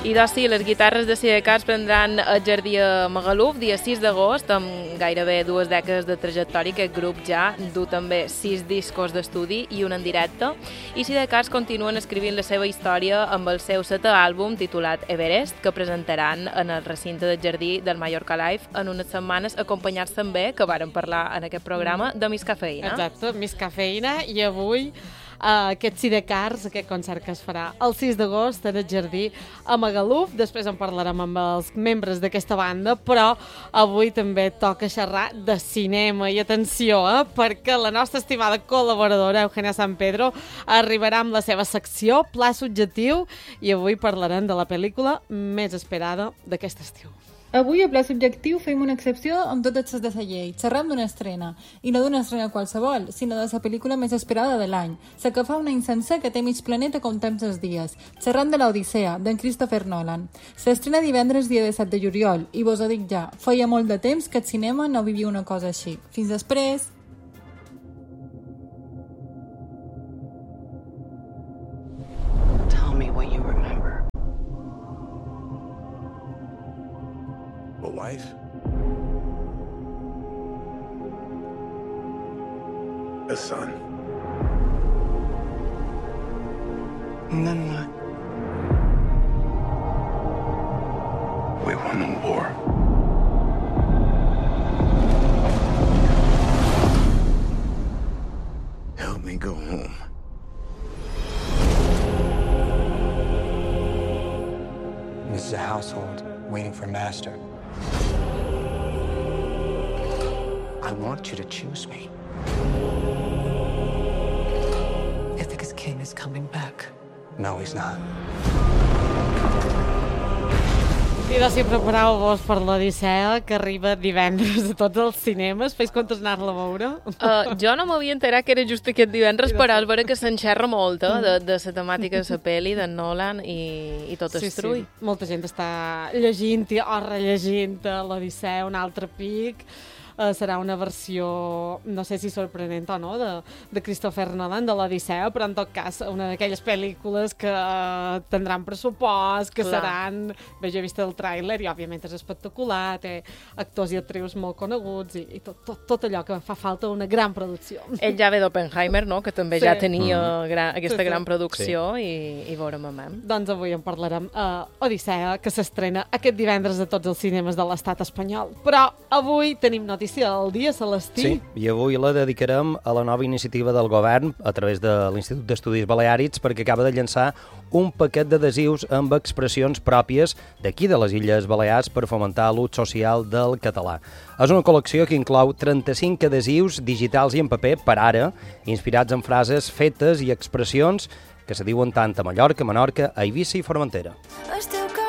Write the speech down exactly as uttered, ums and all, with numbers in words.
I doncs sí, les guitarres de Sidecars prendran el Jardí a Magaluf dia sis d'agost, amb gairebé dues dècades de trajectòria. Aquest grup ja du també sis discos d'estudi i un en directe. I Sidecars continuen escrivint la seva història amb el seu setè àlbum titulat Everest, que presentaran en el recinte del Jardí del Mallorca Live en unes setmanes, acompanyats també, que vàrem parlar en aquest programa, de Miss Cafeïna. Exacte, Miss Cafeïna, i avui Uh, aquest Sidecars, aquest concert que es farà el sis d'agost en el Jardí a Magaluf. Després en parlarem amb els membres d'aquesta banda, però avui també toca xerrar de cinema. I atenció, eh, perquè la nostra estimada col·laboradora Eugenia San Pedro arribarà amb la seva secció Pla Subjectiu, i avui parlarem de la pel·lícula més esperada d'aquest estiu. Avui, a Pla Subjectiu, fem una excepció amb totes les de la llei. Xerrem d'una estrena, i no d'una estrena qualsevol, sinó de la pel·lícula més esperada de l'any, la que fa un any sencer que té mig planeta com temps els dies. Xerrem de l'Odissea, d'en Christopher Nolan. S'estrena divendres dia disset de juliol, i vos ho dic ja, feia molt de temps que el cinema no vivia una cosa així. Fins després! Tell me what you remember. A life? A son. And then what? We won the war. Help me go home. This is a household waiting for master. I want you to choose me. Ithaca's king is coming back. No, he's not. I de si preparàveu-vos per l'Odissea, que arriba divendres a tots els cinemes. Feis comptes anar-la a veure? Uh, jo no m'havia enterat que era just aquest divendres, però és vera que s'enxerra molt eh, de, de la temàtica de la pel·li, de Nolan i, i tot sí, el trull. Sí. Molta gent està llegint o rellegint l'Odissea, un altre pic. Uh, serà una versió, no sé si sorprenent o no, de, de Christopher Nolan, de l'Odissea, però en tot cas una d'aquelles pel·lícules que uh, tindran pressupost, que Clar. seran... Bé, jo he vist el tràiler i òbviament és espectacular, té actors i actrius molt coneguts i, i tot, tot, tot allò que fa falta una gran producció. Ell ja ve d'Oppenheimer, no?, que també Sí. ja tenia Mm. gran, aquesta Sí, sí. gran producció sí. i, i veurem amb ell. Doncs avui en parlarem a uh, Odissea, que s'estrena aquest divendres a tots els cinemes de l'estat espanyol. Però avui tenim notícia del dia, Celestí. Sí, i avui la dedicarem a la nova iniciativa del govern a través de l'Institut d'Estudis Baleàrics, perquè acaba de llançar un paquet d'adhesius amb expressions pròpies d'aquí de les Illes Balears per fomentar l'ús social del català. És una col·lecció que inclou trenta-cinc adhesius digitals i en paper per ara, inspirats en frases fetes i expressions que se diuen tant a Mallorca, Menorca, a Eivissa i Formentera. Estic